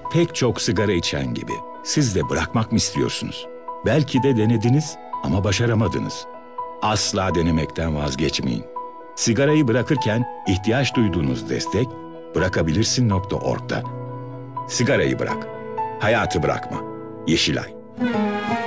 Pek çok sigara içen gibi siz de bırakmak mı istiyorsunuz? Belki de denediniz ama başaramadınız. Asla denemekten vazgeçmeyin. Sigarayı bırakırken ihtiyaç duyduğunuz destek bırakabilirsin.org'da. Sigarayı bırak. Hayatı bırakma. Yeşilay.